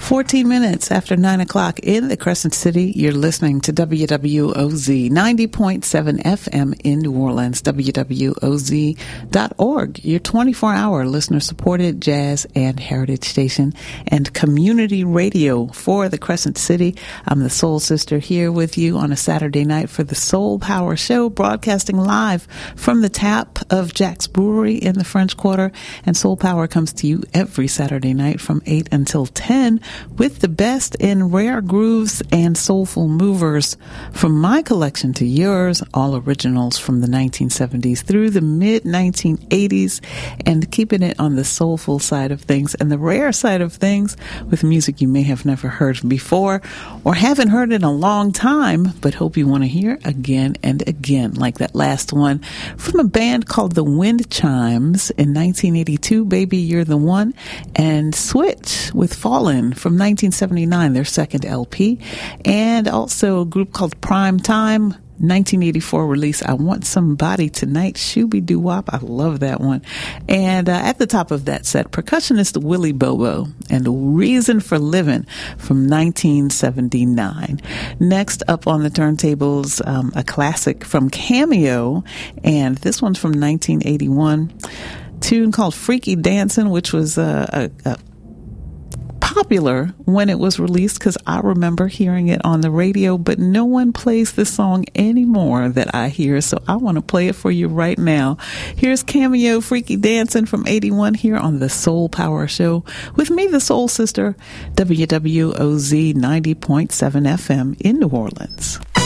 14 minutes after 9 o'clock in the Crescent City, you're listening to WWOZ 90.7 FM in New Orleans, WWOZ.org, your 24-hour listener-supported jazz and heritage station and community radio for the Crescent City. I'm the Soul Sister here with you on a Saturday night for the Soul Power Show, broadcasting live from the tap of Jack's Brewery in the French Quarter. And Soul Power comes to you every Saturday night from 8 until 10 with the best in rare grooves and soulful movers. From my collection to yours, all originals from the 1970s through the mid-1980s, and keeping it on the soulful side of things and the rare side of things with music you may have never heard before or haven't heard in a long time, but hope you want to hear again and again, like that last one from a band called the Wind Chimes in 1982, Baby You're the One, and Switch with Fallen from 1979, their second LP, and also a group called Prime Time, 1984 release, I Want Somebody Tonight, Shooby-Doo-Wop. I love that one. And at the top of that set, percussionist Willie Bobo and A Reason for Living from 1979. Next up on the turntables, a classic from Cameo, and this one's from 1981. Tune called Freaky Dancin', which was a popular when it was released because I remember hearing it on the radio, but no one plays this song anymore that I hear, so I want to play it for you right now. Here's Cameo, Freaky Dancin' from 81 here on the Soul Power Show with me, the Soul Sister, WWOZ 90.7 FM in New Orleans.